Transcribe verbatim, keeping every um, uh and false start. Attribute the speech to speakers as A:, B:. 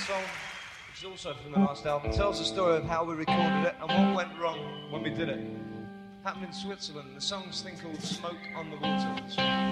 A: song, which is also from the last album, tells the story of how we recorded it and what went wrong when we did it. Happened in Switzerland. The song's thing called Smoke on the Water.